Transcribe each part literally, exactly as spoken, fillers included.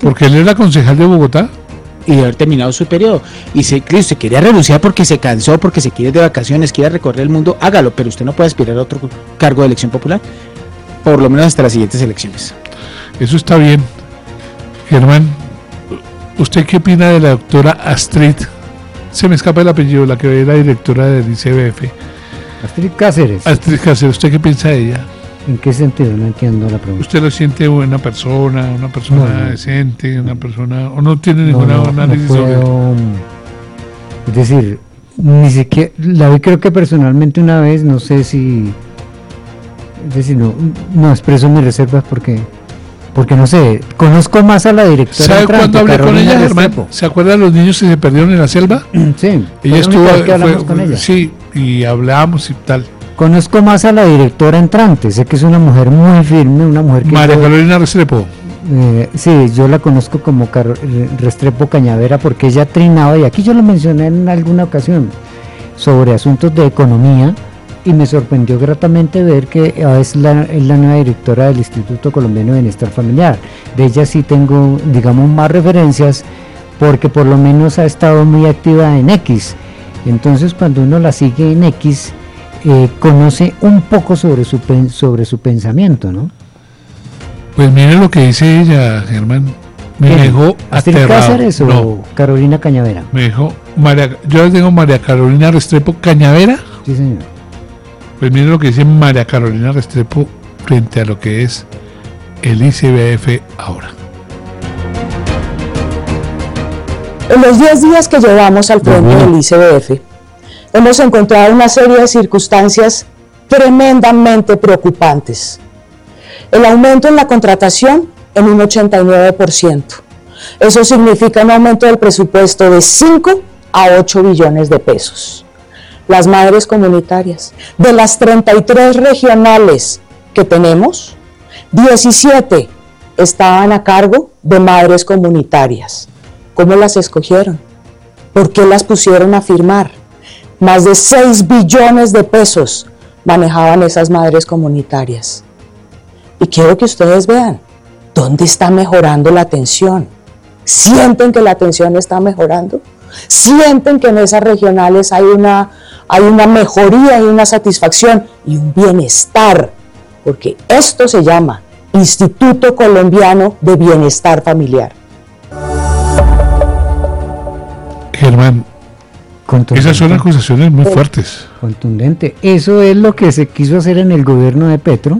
Porque él era concejal de Bogotá. Y de haber terminado su periodo. Y si usted quería renunciar porque se cansó, porque se quiere ir de vacaciones, quiere recorrer el mundo, hágalo, pero usted no puede aspirar a otro cargo de elección popular, por lo menos hasta las siguientes elecciones. Eso está bien. Germán, ¿usted qué opina de la doctora Astrid? Se me escapa el apellido, la que era directora del I C B F. Astrid Cáceres. Astrid Cáceres, ¿usted qué piensa de ella? ¿En qué sentido? No entiendo la pregunta. ¿Usted lo siente buena persona, una persona no, no. decente, una persona, o no tiene no, ninguna no, análisis no puedo, sobre? Es decir, ni siquiera, la vi creo que personalmente una vez, no sé si, es decir, no, no expreso mis reservas porque, porque no sé, conozco más a la directora. ¿Sabe cuándo hablé con ella, Germán? ¿Se acuerdan los niños que se perdieron en la selva? Sí. Ella estuvo, que hablamos fue, con ella. Sí, y hablábamos y tal. Conozco más a la directora entrante, sé que es una mujer muy firme, una mujer que... María yo, Carolina Restrepo. Eh, sí, yo la conozco como Car Restrepo Cañavera porque ella trinaba, y aquí yo lo mencioné en alguna ocasión, sobre asuntos de economía, y me sorprendió gratamente ver que es la, es la nueva directora del Instituto Colombiano de Bienestar Familiar. De ella sí tengo, digamos, más referencias, porque por lo menos ha estado muy activa en X. Entonces, cuando uno la sigue en X... Eh, conoce un poco sobre su sobre su pensamiento, ¿no? Pues mire lo que dice ella, Germán. Me ¿Quién? Dejó aterrado. ¿Cáceres o no. Carolina Cañavera? Me dijo María, yo la tengo María Carolina Restrepo Cañavera. Sí, señor. Pues mire lo que dice María Carolina Restrepo frente a lo que es el I C B F ahora. En los diez días que llevamos al frente uh-huh. del I C B F, hemos encontrado una serie de circunstancias tremendamente preocupantes. El aumento en la contratación en un ochenta y nueve por ciento. Eso significa un aumento del presupuesto de cinco a ocho billones de pesos. Las madres comunitarias, de las treinta y tres regionales que tenemos, diecisiete estaban a cargo de madres comunitarias. ¿Cómo las escogieron? ¿Por qué las pusieron a firmar? Más de seis billones de pesos manejaban esas madres comunitarias. Y quiero que ustedes vean, ¿dónde está mejorando la atención? ¿Sienten que la atención está mejorando? ¿Sienten que en esas regionales hay una, hay una mejoría y una satisfacción y un bienestar? Porque esto se llama Instituto Colombiano de Bienestar Familiar. Germán, esas son acusaciones muy fuertes. Contundente. Eso es lo que se quiso hacer en el gobierno de Petro,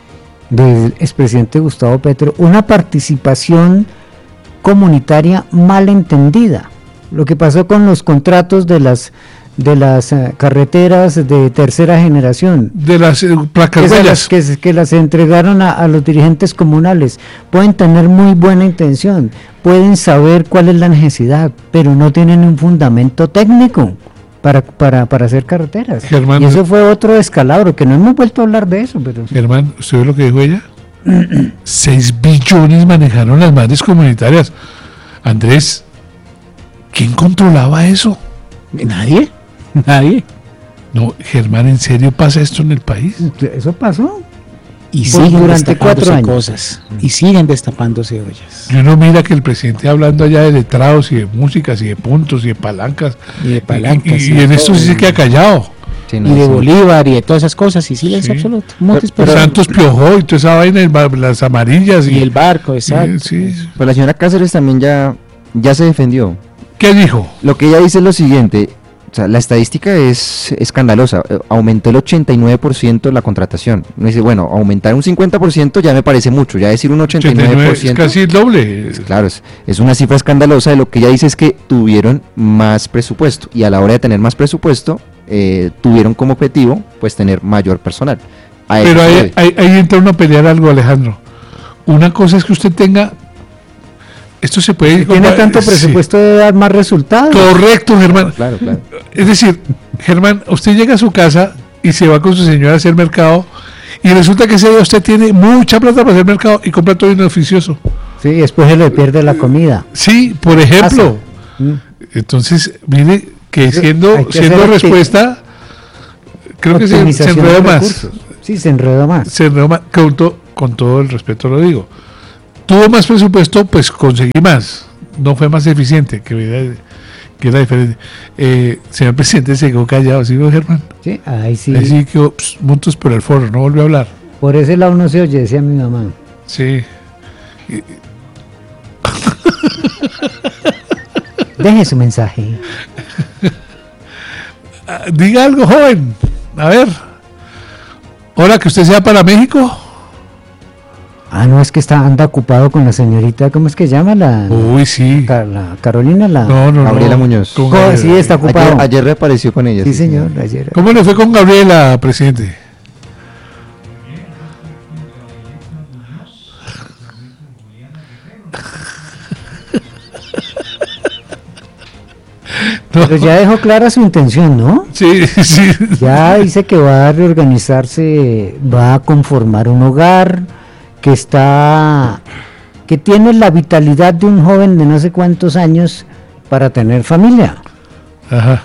del expresidente Gustavo Petro, una participación comunitaria mal entendida. Lo que pasó con los contratos de las de las uh, carreteras de tercera generación, de las eh, placas huellas que, que, que las entregaron a, a los dirigentes comunales. Pueden tener muy buena intención, pueden saber cuál es la necesidad, pero no tienen un fundamento técnico para para, para hacer carreteras. Germán, y eso fue otro descalabro, que no hemos vuelto a hablar de eso. Pero Germán, ¿usted ve lo que dijo ella? Seis billones manejaron las madres comunitarias. Andrés, ¿quién controlaba eso? Nadie. Nadie. No, Germán, ¿en serio pasa esto en el país? Eso pasó. Y siguen durante cuatro años. Cosas. Y siguen destapándose ollas. Y uno mira que el presidente hablando allá de letrados y de músicas y de puntos y de palancas. Y de palancas. Y, y, y en esto sí se queda callado. Sí, no, y de sí. Bolívar y de todas esas cosas. Y sí, es sí. absoluto. Pero, pero Santos Piojó y toda esa vaina, las amarillas. Y, y el barco, exacto. Y, sí. Pues la señora Cáceres también ya, ya se defendió. ¿Qué dijo? Lo que ella dice es lo siguiente. O sea, la estadística es escandalosa. Aumentó el ochenta y nueve por ciento la contratación. No dice, bueno, aumentar un cincuenta por ciento ya me parece mucho. Ya decir un ochenta y nueve por ciento. Es casi el doble. Es, claro, es, es una cifra escandalosa. De lo que ella dice es que tuvieron más presupuesto. Y a la hora de tener más presupuesto, eh, tuvieron como objetivo, pues, tener mayor personal. Pero ahí, ahí, ahí entra uno a pelear algo, Alejandro. Una cosa es que usted tenga... Esto se puede... Si tiene tanto presupuesto sí. de dar más resultados. Correcto, Germán. Claro, claro. Es decir, Germán, usted llega a su casa y se va con su señora a hacer mercado y resulta que ese día usted tiene mucha plata para hacer mercado y compra todo inoficioso. Sí, después se le pierde la comida. Sí, por ejemplo. Mm. Entonces, mire que siendo, que siendo respuesta, creo que se, se enredó más. Sí, se enredó más. Se enredó más, con, to, con todo el respeto lo digo. tuvo más presupuesto, pues conseguí más. No fue más eficiente, que era, que era diferente. Eh, señor presidente, se quedó callado, ¿sí, Germán? Sí, ahí sí. Ahí sí quedó pss, montos por el foro, no volvió a hablar. Por ese lado no se oye, decía mi mamá. Sí. Deje su mensaje. Diga algo, joven. A ver. Hola, que usted sea para México. Ah, no, es que está anda ocupado con la señorita, ¿cómo es que llama la? Uy, sí. La, la Carolina, la. No, no, Gabriela no. Muñoz. Con Oh, Gabriela. sí, está ocupado. Ayer, ayer reapareció con ella. Sí, señor, ayer. ¿Cómo le fue con Gabriela, presidente? No. Pero ya dejó clara su intención, ¿no? Sí, sí. Ya dice que va a reorganizarse, va a conformar un hogar, que está, que tiene la vitalidad de un joven de no sé cuántos años para tener familia. Ajá.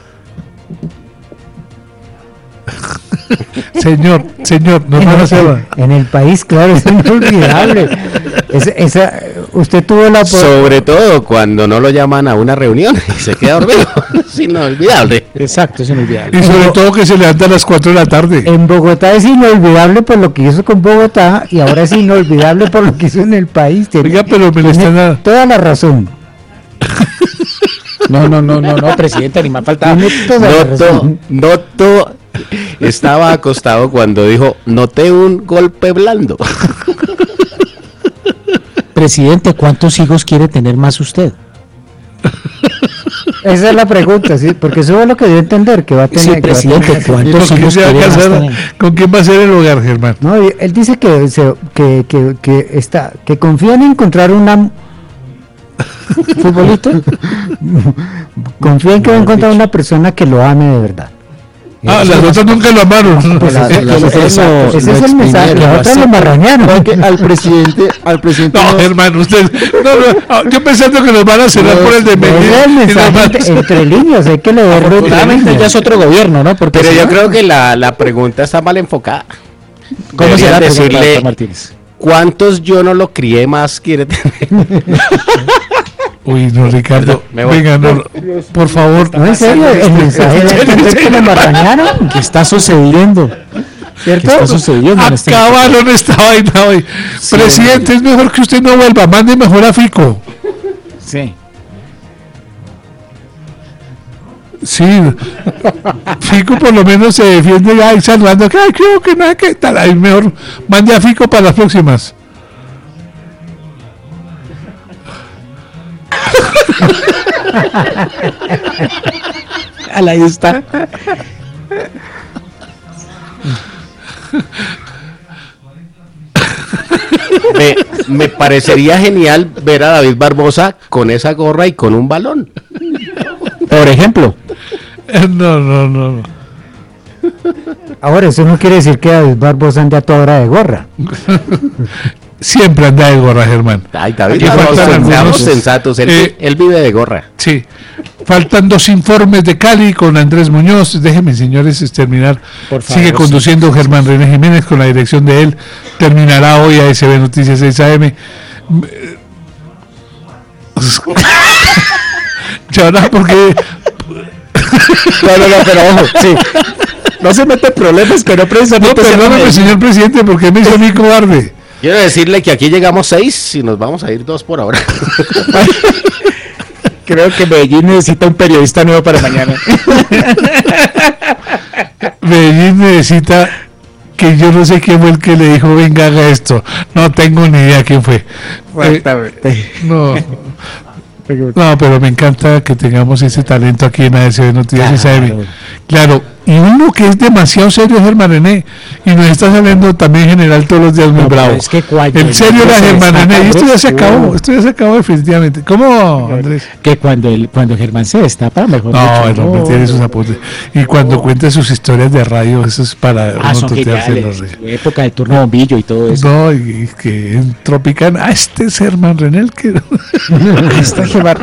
Señor, señor, nos En van a el, hacer. en el país, claro, es inolvidable. Es- esa, usted tuvo la po- Sobre todo cuando no lo llaman a una reunión y se queda dormido. Es inolvidable. Exacto, es inolvidable. Y sobre todo que se levanta a las cuatro de la tarde. En Bogotá es inolvidable por lo que hizo con Bogotá y ahora es inolvidable por lo que hizo en el país. Tiene- Oiga, pero me le tiene están a- toda la razón. No, no, no, no, no, presidente, ni más faltaba. Tiene toda la Noto, razón. noto, estaba acostado cuando dijo, noté un golpe blando. Presidente, ¿cuántos hijos quiere tener más usted? Esa es la pregunta, sí, porque eso es lo que dio a entender, que va a tener Sí, que va a presidente, tener- ¿Y con ¿cuántos quién hijos se va a quiere más casar? tener? ¿Con quién va a ser el hogar, Germán? No, y él dice que, se- que, que, que está, que confía en encontrar una futbolito, confía en que va a encontrar una persona que lo ame de verdad. Ah, las otras nunca lo amaron. Pues La- ese, la- ese- la- ese lo- es lo el mensaje, exprimieron, las otras lo marrañaron. Porque al presidente, al presidente No, no- Germán, usted. No, no, ah, yo pensando que nos van a cerrar No, por el de Ese Medellín. es el y nos mensaje van a entre, hacer- entre líneas, hay que leerlo entre Afortunadamente ya es líneas. otro gobierno, ¿no? Porque Pero si yo no, creo que la, la pregunta está mal enfocada. ¿cómo Deberían será decirle, decirle Martínez? ¿cuántos yo no lo crié más quiere tener? Uy, no, Ricardo. Me voy. Venga, no, por favor. No, en serio, el mensaje de entender que lo marrañaron, ¿Qué está sucediendo? ¿Qué ¿cierto? está sucediendo en este Acabaron esta vaina hoy. Presidente, es mejor que usted no vuelva. Mande mejor a Fico. Sí. Sí. Fico por lo menos se defiende ay, saludando. que, Ay, creo que nada, que tal. Ay, mejor mande a Fico para las próximas. Ahí está. Me, me parecería genial ver a David Barbosa con esa gorra y con un balón. Por ejemplo. Eh, No, no, no. no. Ahora, eso no quiere decir que David Barbosa ande a toda hora de gorra. Siempre anda de gorra, Germán. Ay, David Aquí Barbosa, faltan algunos. seamos sensatos. Él, Eh, él vive de gorra. Sí. Faltan dos informes de Cali con Andrés Muñoz. Déjenme, señores, es terminar. Por favor, Sigue conduciendo Germán René Jiménez con la dirección de él. Terminará hoy a S B Noticias seis A M. Ya ahora, porque No, no, no, pero ojo, sí. No se mete en problemas que no no, precisamente sean perdóname, de- señor presidente, porque me hizo a mí cobarde. Quiero decirle que aquí llegamos seis y nos vamos a ir dos por ahora. Creo que Medellín necesita un periodista nuevo para mañana. Medellín necesita que yo no sé quién fue el que le dijo, venga, haga esto. No tengo ni idea quién fue. Eh, no. No, pero me encanta que tengamos ese talento aquí en A S B Noticias S A M. Claro. Claro, y uno que es demasiado serio es Germán René, y nos está saliendo también general todos los días muy No, pero bravo. es que cuando El el serio hombre era se Germán destaca, René, y esto ya se hombre, acabó, uh. esto ya se acabó definitivamente. ¿Cómo, Andrés? Que cuando el cuando Germán se destapa, mejor No, dicho, el hombre no. tiene sus apuntes. Y cuando cuenta sus historias de radio, eso es para Ah, uno son tutearse geniales. los de- Su época de turno bombillo y todo eso. No, y, y que en Tropicana, ah, este es Germán René el que... Está Germán.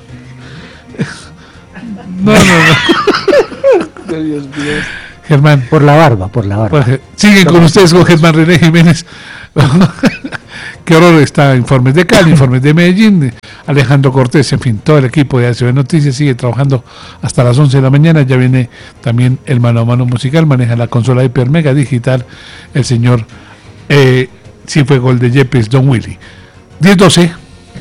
No, no, no. Germán, Por la barba, por la barba. pues, siguen con ustedes con Germán René Jiménez. qué horror, está Informes de Cali, Informes de Medellín, Alejandro Cortés, en fin, todo el equipo de A C B Noticias sigue trabajando hasta las once de la mañana. Ya viene también el mano a mano musical, maneja la consola Hiper Mega Digital el señor eh, si fue gol de Yepes, Don Willy. diez doce.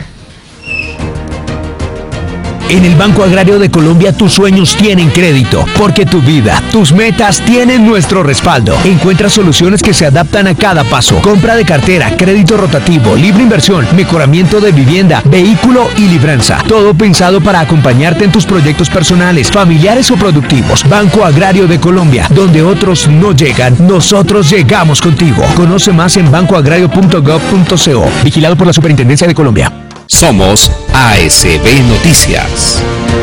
En el Banco Agrario de Colombia tus sueños tienen crédito, porque tu vida, tus metas tienen nuestro respaldo. Encuentra soluciones que se adaptan a cada paso. Compra de cartera, crédito rotativo, libre inversión, mejoramiento de vivienda, vehículo y libranza. Todo pensado para acompañarte en tus proyectos personales, familiares o productivos. Banco Agrario de Colombia, donde otros no llegan, nosotros llegamos contigo. Conoce más en banco agrario punto gov punto co. Vigilado por la Superintendencia de Colombia. Somos A S B Noticias.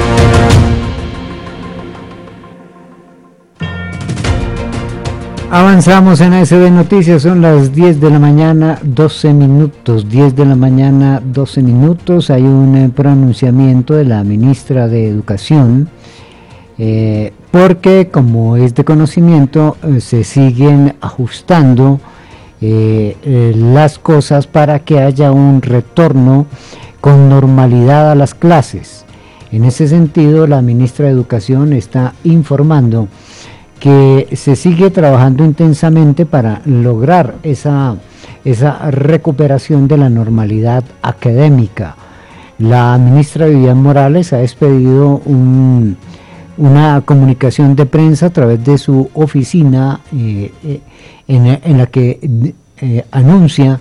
Avanzamos en A S B Noticias, son las diez de la mañana, doce minutos, diez de la mañana, doce minutos. Hay un eh, pronunciamiento de la ministra de Educación, eh, porque como es de conocimiento, eh, se siguen ajustando eh, eh, las cosas para que haya un retorno con normalidad a las clases. En ese sentido, la ministra de Educación está informando que se sigue trabajando intensamente para lograr esa, esa recuperación de la normalidad académica. La ministra Vivian Morales ha expedido un, una comunicación de prensa a través de su oficina eh, eh, en, en la que eh, anuncia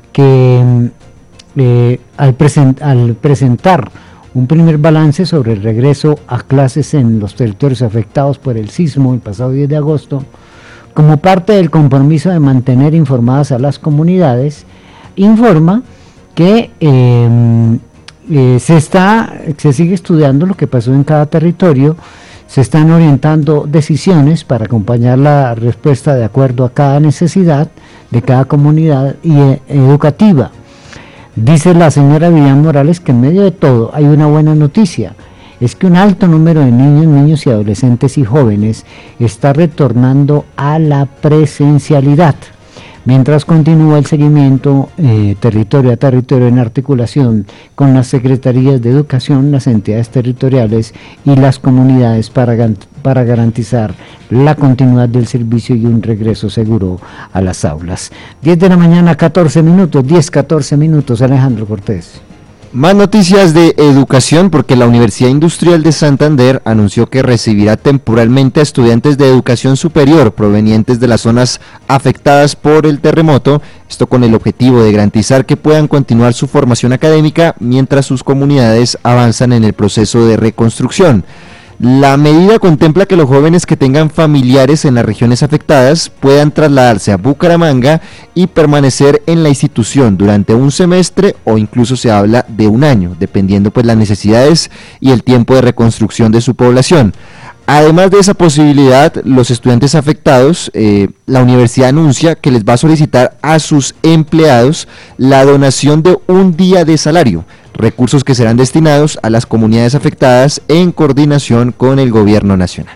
que eh, al, present, al presentar un primer balance sobre el regreso a clases en los territorios afectados por el sismo el pasado diez de agosto, como parte del compromiso de mantener informadas a las comunidades, informa que eh, eh, se está, se sigue estudiando lo que pasó en cada territorio, se están orientando decisiones para acompañar la respuesta de acuerdo a cada necesidad de cada comunidad y, eh, educativa. Dice la señora Vivian Morales que en medio de todo hay una buena noticia, es que un alto número de niños, niños y adolescentes y jóvenes está retornando a la presencialidad, mientras continúa el seguimiento eh, territorio a territorio en articulación con las secretarías de educación, las entidades territoriales y las comunidades para, para garantizar la continuidad del servicio y un regreso seguro a las aulas. diez de la mañana, catorce minutos, diez, catorce minutos, Alejandro Cortés. Más noticias de educación, porque la Universidad Industrial de Santander anunció que recibirá temporalmente a estudiantes de educación superior provenientes de las zonas afectadas por el terremoto, esto con el objetivo de garantizar que puedan continuar su formación académica mientras sus comunidades avanzan en el proceso de reconstrucción. La medida contempla que los jóvenes que tengan familiares en las regiones afectadas puedan trasladarse a Bucaramanga y permanecer en la institución durante un semestre o incluso se habla de un año, dependiendo pues las necesidades y el tiempo de reconstrucción de su población. Además de esa posibilidad, los estudiantes afectados, eh, la universidad anuncia que les va a solicitar a sus empleados la donación de un día de salario, recursos que serán destinados a las comunidades afectadas en coordinación con el gobierno nacional.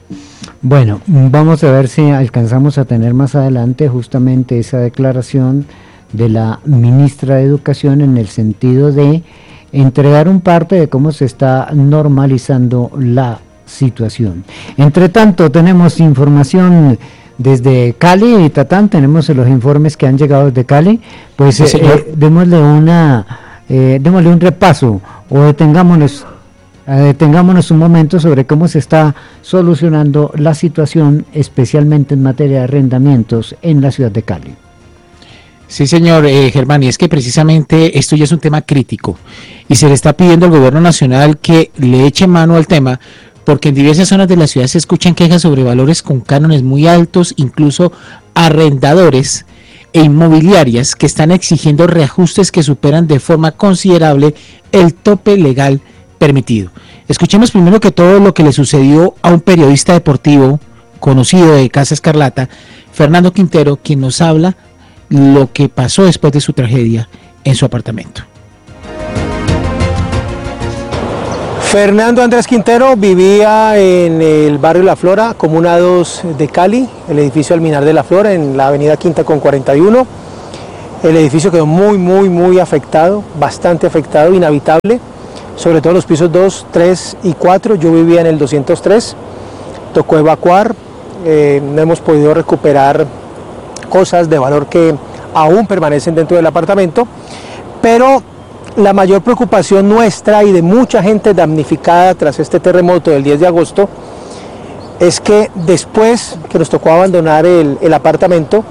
Bueno, vamos a ver si alcanzamos a tener más adelante justamente esa declaración de la ministra de Educación en el sentido de entregar un parte de cómo se está normalizando la situación. Entre tanto, tenemos información desde Cali y Tatán, tenemos los informes que han llegado desde Cali, pues sí, eh, eh, démosle una eh, démosle un repaso o detengámonos eh, detengámonos un momento sobre cómo se está solucionando la situación, especialmente en materia de arrendamientos en la ciudad de Cali. Sí, señor eh, Germán, y es que precisamente esto ya es un tema crítico y se le está pidiendo al gobierno nacional que le eche mano al tema, porque en diversas zonas de la ciudad se escuchan quejas sobre valores con cánones muy altos, incluso arrendadores e inmobiliarias que están exigiendo reajustes que superan de forma considerable el tope legal permitido. Escuchemos primero que todo lo que le sucedió a un periodista deportivo conocido de Casa Escarlata, Fernando Quintero, quien nos habla lo que pasó después de su tragedia en su apartamento. Fernando Andrés Quintero vivía en el barrio La Flora, Comuna dos de Cali, el edificio Alminar de La Flora, en la avenida Quinta con cuarenta y uno. El edificio quedó muy, muy, muy afectado, bastante afectado, inhabitable, sobre todo los pisos dos, tres y cuatro. Yo vivía en el doscientos tres, tocó evacuar, eh, no hemos podido recuperar cosas de valor que aún permanecen dentro del apartamento, pero la mayor preocupación nuestra y de mucha gente damnificada tras este terremoto del diez de agosto es que después que nos tocó abandonar el, el apartamento,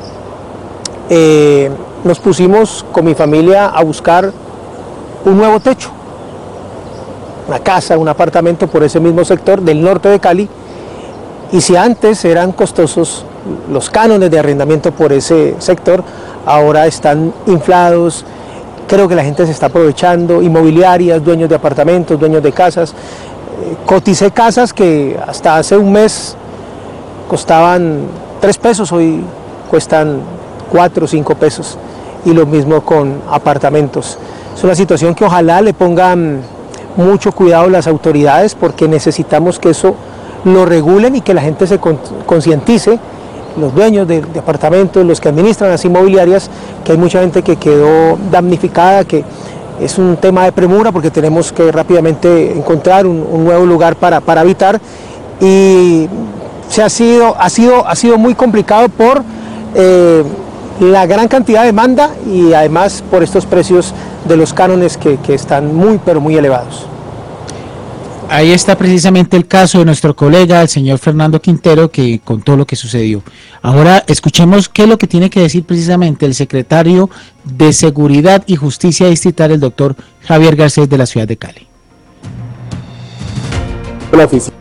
eh, nos pusimos con mi familia a buscar un nuevo techo, una casa, un apartamento por ese mismo sector del norte de Cali, y si antes eran costosos los cánones de arrendamiento por ese sector, ahora están inflados. Creo que la gente se está aprovechando, inmobiliarias, dueños de apartamentos, dueños de casas. Eh, coticé casas que hasta hace un mes costaban tres pesos, hoy cuestan cuatro o cinco pesos, y lo mismo con apartamentos. Es una situación que ojalá le pongan mucho cuidado las autoridades, porque necesitamos que eso lo regulen y que la gente se concientice, los dueños de, de apartamentos, los que administran las inmobiliarias, que hay mucha gente que quedó damnificada, que es un tema de premura porque tenemos que rápidamente encontrar un, un nuevo lugar para, para habitar, y se ha sido, ha sido, ha sido muy complicado por eh, la gran cantidad de demanda y además por estos precios de los cánones que, que están muy pero muy elevados. Ahí está precisamente el caso de nuestro colega, el señor Fernando Quintero, que contó lo que sucedió. Ahora escuchemos qué es lo que tiene que decir precisamente el secretario de Seguridad y Justicia Distrital, el doctor Javier Garcés, de la ciudad de Cali. La oficina,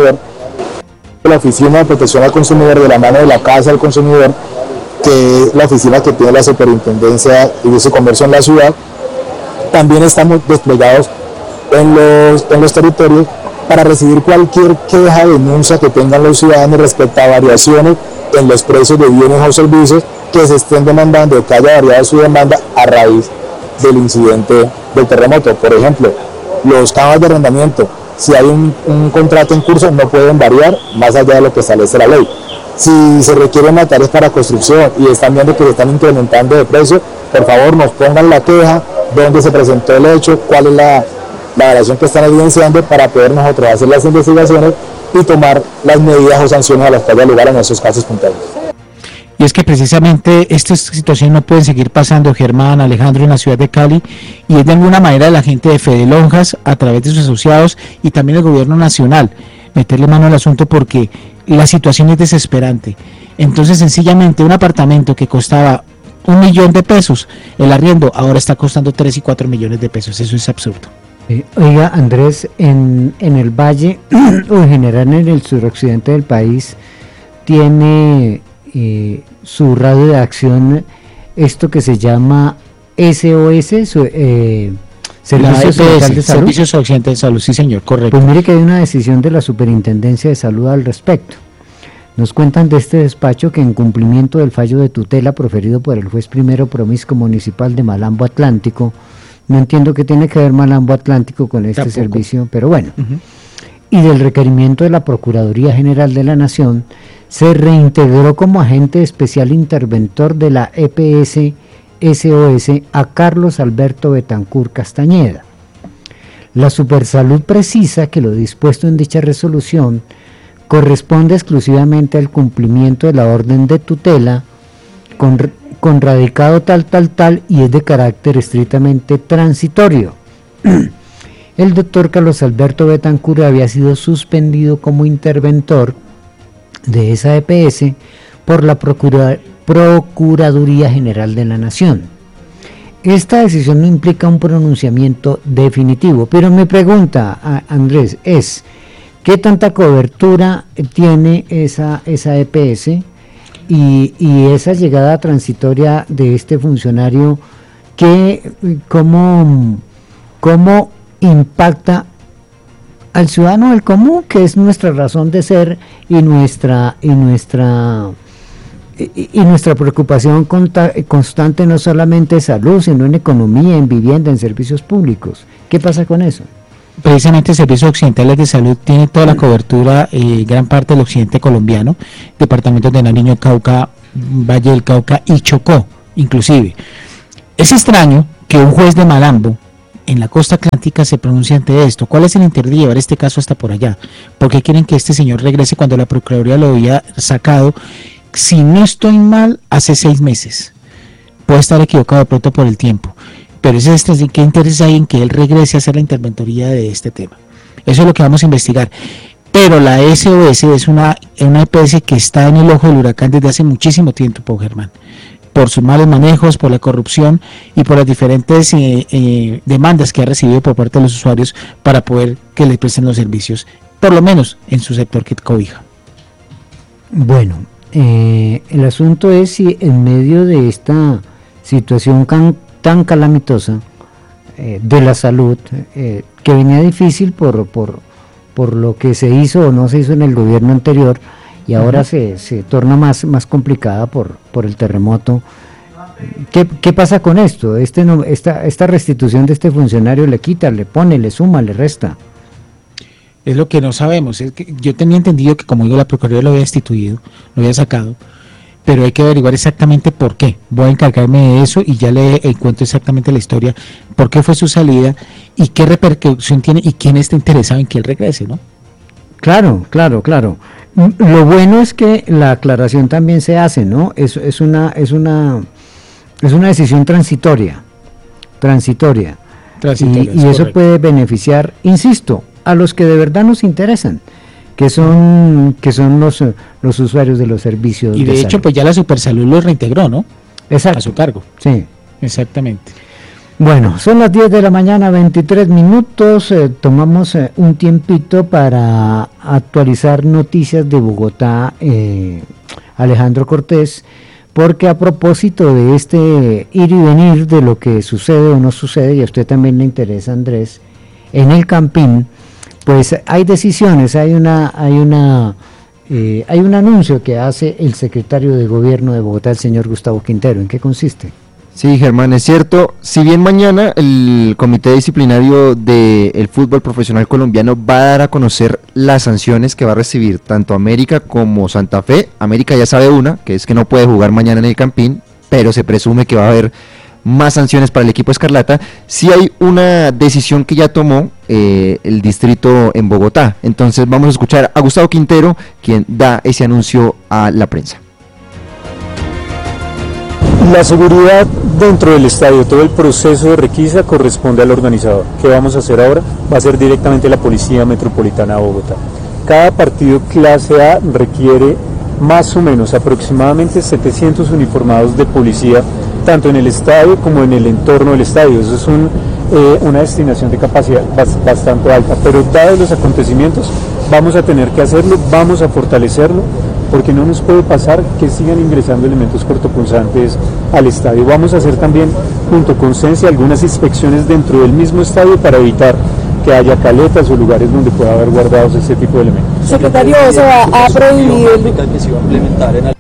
la oficina de protección al consumidor, de la mano de la Casa del Consumidor, que es la oficina que tiene la Superintendencia de su Comercio en la ciudad, también estamos desplegados en los, en los territorios para recibir cualquier queja, denuncia que tengan los ciudadanos respecto a variaciones en los precios de bienes o servicios que se estén demandando o que haya variado su demanda a raíz del incidente del terremoto. Por ejemplo, los cánones de arrendamiento, si hay un, un contrato en curso, no pueden variar más allá de lo que establece la ley. Si se requieren materiales para construcción y están viendo que se están incrementando de precio, por favor nos pongan la queja, dónde se presentó el hecho, cuál es la la variación que están evidenciando, para poder nosotros hacer las investigaciones y tomar las medidas o sanciones a las que haya lugar en esos casos puntuales. Y es que precisamente esta situación no puede seguir pasando, Germán, Alejandro, en la ciudad de Cali, y es de alguna manera la gente de Fede Lonjas, a través de sus asociados y también el gobierno nacional, meterle mano al asunto, porque la situación es desesperante. Entonces, sencillamente, un apartamento que costaba un millón de pesos, el arriendo ahora está costando tres y cuatro millones de pesos. Eso es absurdo. Eh, oiga, Andrés, en, en el valle o en general en el suroccidente del país tiene eh, su radio de acción esto que se llama S O S, su, eh, Servicios Occidentales de Salud. Servicios Occidentales de Salud, sí señor, correcto. Pues mire que hay una decisión de la Superintendencia de Salud al respecto. Nos cuentan de este despacho que, en cumplimiento del fallo de tutela proferido por el juez primero promiscuo municipal de Malambo Atlántico, no entiendo qué tiene que ver Malambo Atlántico con este Tampoco. servicio, pero bueno, uh-huh. y del requerimiento de la Procuraduría General de la Nación, se reintegró como agente especial interventor de la E P S S O S a Carlos Alberto Betancur Castañeda. La Supersalud precisa que lo dispuesto en dicha resolución corresponde exclusivamente al cumplimiento de la orden de tutela con con radicado tal, tal, tal, y es de carácter estrictamente transitorio. El doctor Carlos Alberto Betancur había sido suspendido como interventor de esa E P S por la Procura, Procuraduría General de la Nación. Esta decisión no implica un pronunciamiento definitivo, pero mi pregunta, a Andrés, es, ¿qué tanta cobertura tiene esa, esa E P S? Y, y esa llegada transitoria de este funcionario, ¿qué, cómo, cómo impacta al ciudadano del común, que es nuestra razón de ser y nuestra y nuestra y, y nuestra preocupación conta, constante, no solamente en salud, sino en economía, en vivienda, en servicios públicos? ¿Qué pasa con eso? Precisamente Servicios Occidentales de Salud tiene toda la cobertura, eh, gran parte del occidente colombiano, departamentos de Nariño, Cauca, Valle del Cauca y Chocó, inclusive. Es extraño que un juez de Malambo en la costa atlántica se pronuncie ante esto. ¿Cuál es el interés de llevar este caso hasta por allá? ¿Por qué quieren que este señor regrese cuando la Procuraduría lo había sacado, si no estoy mal, hace seis meses? Puede estar equivocado de pronto por el tiempo, pero ese es, ¿qué interés hay en que él regrese a hacer la interventoría de este tema? Eso es lo que vamos a investigar. Pero la S O S es una, una E P S que está en el ojo del huracán desde hace muchísimo tiempo, Pau Germán, por sus malos manejos, por la corrupción y por las diferentes eh, eh, demandas que ha recibido por parte de los usuarios para poder que le presten los servicios, por lo menos en su sector que cobija. Bueno, eh, el asunto es si en medio de esta situación tan, tan calamitosa eh, de la salud, eh, que venía difícil por, por, por lo que se hizo o no se hizo en el gobierno anterior, y ahora uh-huh. se, se torna más, más complicada por, por el terremoto. ¿Qué, qué pasa con esto? Este no, esta, esta restitución de este funcionario le quita, le pone, le suma, le resta. Es lo que no sabemos. Es que yo tenía entendido que, como digo, la Procuraduría lo había destituido, lo había sacado, pero hay que averiguar exactamente por qué. Voy a encargarme de eso y ya le cuento exactamente la historia, por qué fue su salida y qué repercusión tiene y quién está interesado en que él regrese, ¿no? Claro, claro, claro. Lo bueno es que la aclaración también se hace, ¿no? Es, es una, es una, es una decisión transitoria, transitoria, transitoria y, y eso puede beneficiar, insisto, a los que de verdad nos interesan, que son, que son los, los usuarios de los servicios. Y de, de hecho, salud. Pues ya la Supersalud lo reintegró, ¿no? Exacto. A su cargo. Sí. Exactamente. Bueno, son las diez de la mañana, veintitrés minutos, eh, tomamos eh, un tiempito para actualizar noticias de Bogotá, eh, Alejandro Cortés, porque a propósito de este ir y venir de lo que sucede o no sucede, y a usted también le interesa, Andrés, en el Campín, pues hay decisiones, hay una, hay una, eh, hay un anuncio que hace el secretario de Gobierno de Bogotá, el señor Gustavo Quintero. ¿En qué consiste? Sí, Germán, es cierto. Si bien mañana el Comité Disciplinario del Fútbol Profesional Colombiano va a dar a conocer las sanciones que va a recibir tanto América como Santa Fe. América ya sabe una, que es que no puede jugar mañana en el Campín, pero se presume que va a haber más sanciones para el equipo Escarlata. Sí hay una decisión que ya tomó eh, el distrito en Bogotá. Entonces vamos a escuchar a Gustavo Quintero, quien da ese anuncio a la prensa. La seguridad dentro del estadio, todo el proceso de requisa corresponde al organizador. ¿Qué vamos a hacer ahora? Va a ser directamente la Policía Metropolitana de Bogotá. Cada partido clase A requiere más o menos aproximadamente setecientos uniformados de policía, tanto en el estadio como en el entorno del estadio. Eso es un, eh, una destinación de capacidad bastante alta, pero dados los acontecimientos vamos a tener que hacerlo, vamos a fortalecerlo, porque no nos puede pasar que sigan ingresando elementos cortopunzantes al estadio. Vamos a hacer también, junto con Censi, algunas inspecciones dentro del mismo estadio para evitar que haya caletas o lugares donde pueda haber guardados ese tipo de elementos. Secretario, se va a prohibir que se va a implementar en el...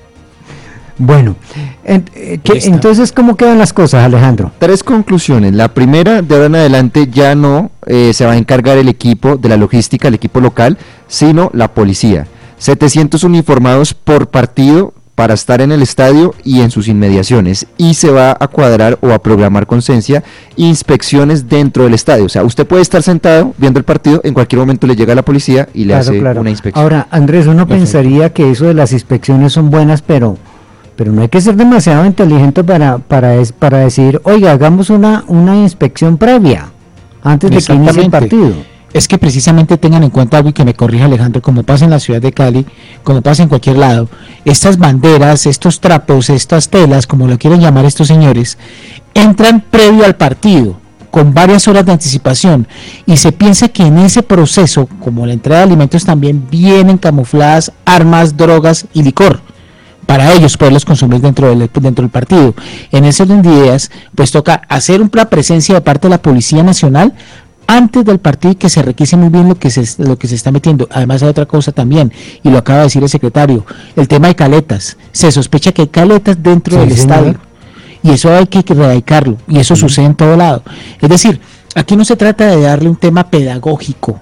Bueno, en, eh, que, entonces, ¿cómo quedan las cosas, Alejandro? Tres conclusiones. La primera, de ahora en adelante ya no eh, se va a encargar el equipo de la logística, el equipo local, sino la policía. setecientos uniformados por partido para estar en el estadio y en sus inmediaciones, y se va a cuadrar o a programar con Cencia inspecciones dentro del estadio. O sea, usted puede estar sentado viendo el partido, en cualquier momento le llega la policía y le claro, hace claro. una inspección. Ahora, Andrés, uno Perfecto. pensaría que eso de las inspecciones son buenas, pero pero no hay que ser demasiado inteligente para para es, para decir, oiga, hagamos una una inspección previa antes de que inicie el partido. Es que precisamente tengan en cuenta algo, y que me corrija Alejandro, como pasa en la ciudad de Cali, como pasa en cualquier lado, estas banderas, estos trapos, estas telas, como lo quieren llamar estos señores, entran previo al partido, con varias horas de anticipación, y se piensa que en ese proceso, como la entrega de alimentos, también vienen camufladas armas, drogas y licor, para ellos poderlos consumir dentro del, dentro del partido. En ese orden de ideas, pues toca hacer una presencia de parte de la Policía Nacional antes del partido, y que se requise muy bien lo que se lo que se está metiendo. Además hay otra cosa también, y lo acaba de decir el secretario, el tema de caletas. Se sospecha que hay caletas dentro sí, del señor. estadio, y eso hay que erradicarlo, y eso sí. sucede en todo lado. Es decir, aquí no se trata de darle un tema pedagógico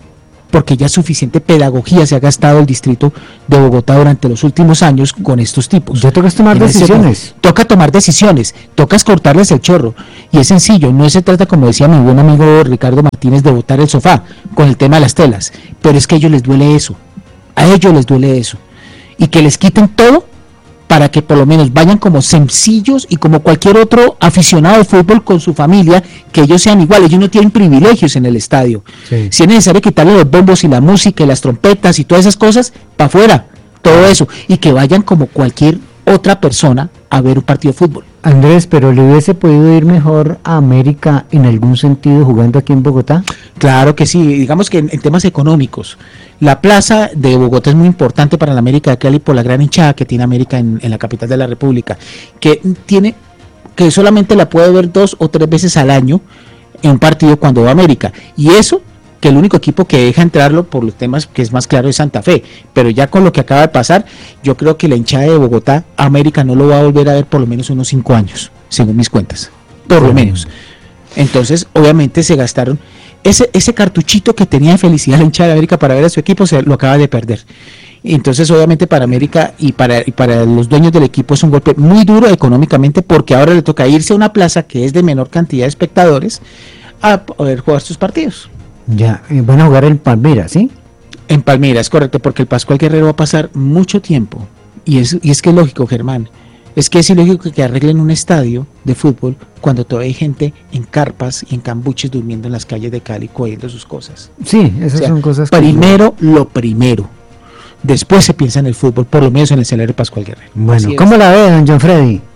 porque ya suficiente pedagogía se ha gastado el distrito de Bogotá durante los últimos años con estos tipos. Ya toca tomar En ese decisiones. momento, toca tomar decisiones, toca cortarles el chorro, y es sencillo, no se trata, como decía mi buen amigo Ricardo Martínez, de botar el sofá con el tema de las telas, pero es que a ellos les duele eso, a ellos les duele eso, y que les quiten todo para que por lo menos vayan como sencillos y como cualquier otro aficionado de fútbol con su familia, que ellos sean iguales. Ellos no tienen privilegios en el estadio. Sí. Si es necesario quitarle los bombos y la música y las trompetas y todas esas cosas, para afuera, todo eso, y que vayan como cualquier otra persona a ver un partido de fútbol. Andrés, pero ¿le hubiese podido ir mejor a América en algún sentido jugando aquí en Bogotá? Claro que sí, digamos que en, en temas económicos, la plaza de Bogotá es muy importante para la América de Cali por la gran hinchada que tiene América en, en la capital de la República, que tiene, que solamente la puede ver dos o tres veces al año en un partido cuando va a América, y eso que el único equipo que deja entrarlo por los temas que es más claro es Santa Fe, pero ya con lo que acaba de pasar, yo creo que la hinchada de Bogotá, América no lo va a volver a ver por lo menos unos cinco años, según mis cuentas, por lo menos. Entonces, obviamente se gastaron, ese, ese cartuchito que tenía de felicidad la hinchada de América para ver a su equipo, se lo acaba de perder. Entonces, obviamente para América y para, y para los dueños del equipo es un golpe muy duro económicamente, porque ahora le toca irse a una plaza que es de menor cantidad de espectadores a poder jugar sus partidos. Ya, van a jugar en Palmira, ¿sí? En Palmira, es correcto, porque el Pascual Guerrero va a pasar mucho tiempo, y es, y es que es lógico, Germán, es que es ilógico que arreglen un estadio de fútbol cuando todavía hay gente en carpas y en cambuches durmiendo en las calles de Cali cogiendo sus cosas. Sí, esas o sea, son cosas primero que... lo primero, después se piensa en el fútbol, por lo menos en el escenario Pascual Guerrero. Bueno, ¿cómo la ve, don John Freddy?